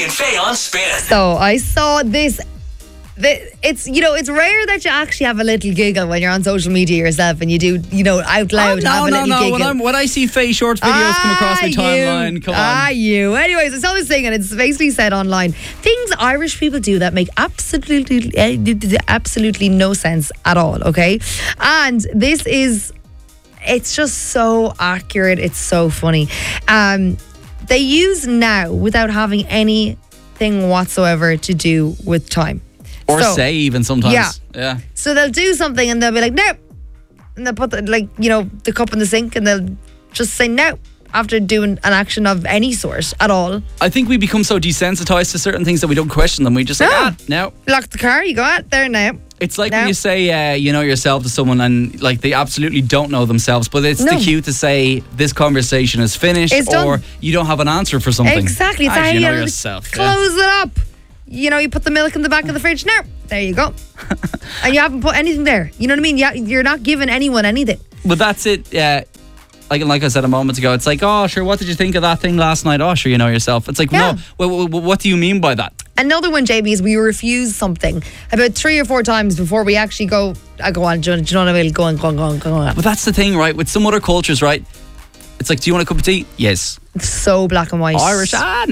Jamie and Faye on Spin. So I saw this. It's it's rare that you actually have a little giggle when you're on social media yourself and you do out loud have a little giggle. When I see Faye Shorts videos come across my timeline, come on. You. Anyways, I saw this thing and it's basically said online things Irish people do that make absolutely no sense at all. Okay, and this is. It's just so accurate. It's so funny. They use now without having anything whatsoever to do with time. Or say even sometimes. Yeah. So they'll do something and they'll be like, no. And they'll put the cup in the sink and they'll just say no after doing an action of any sort at all. I think we become so desensitized to certain things that we don't question them. We just say, no. Lock the car, you go out there now. It's like when you say, you know yourself to someone and like they absolutely don't know themselves, but it's the cue to say this conversation is finished or you don't have an answer for something. Exactly. It's how you know yourself. Close it up. You put the milk in the back of the fridge. No, there you go. And you haven't put anything there. You know what I mean? You're not giving anyone anything. But that's it. Like I said a moment ago, it's like, oh, sure, what did you think of that thing last night? Oh, sure, you know yourself. It's like, no, what do you mean by that? Another one, Jamie, is we refuse something about 3 or 4 times before we actually go, go on, do you know what I mean? Go on. But that's the thing, right? With some other cultures, right? It's like, do you want a cup of tea? Yes. It's so black and white. Irish, no. I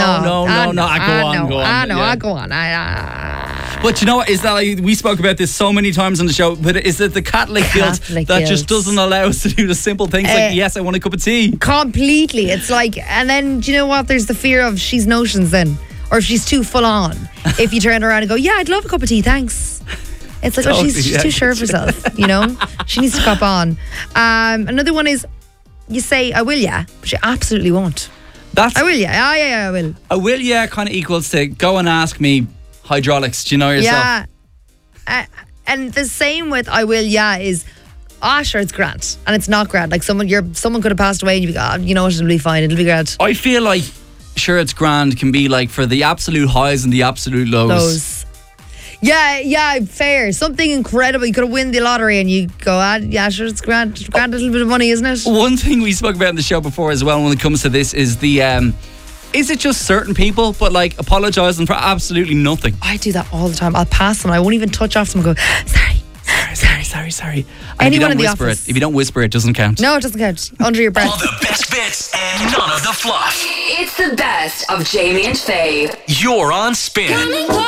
go on. But you know what? Is that like, we spoke about this so many times on the show, but is it the Catholic guilt that just doesn't allow us to do the simple things like, yes, I want a cup of tea? Completely. It's like, and then, do you know what? There's the fear of she's notions then. Or if she's too full on. If you turn around and go, yeah, I'd love a cup of tea, thanks. It's like, she's too sure of herself, She needs to cop on. Another one is, you say, I will, yeah, but you absolutely won't. I will, yeah. Yeah, I will. I will, yeah, kind of equals to go and ask me hydraulics. Do you know yourself? Yeah. And the same with I will, yeah, is, sure, it's grand. And it's not grand. Like someone could have passed away and you'd be like, you know what, it'll be fine. It'll be grand. I feel like, sure, it's grand can be like for the absolute highs and the absolute lows. Yeah, fair. Something incredible. You could have won the lottery and you go, yeah, sure, it's grand. It's grand, a little bit of money, isn't it? One thing we spoke about in the show before as well when it comes to this is the, is it just certain people, but like apologising for absolutely nothing? I do that all the time. I'll pass them. I won't even touch off them and go, sorry. Anyone in the office. If you don't whisper, it doesn't count. No, it doesn't count. Under your breath. All the best bits and none of the fluff. It's the best of Jamie and Faye. You're on Spin.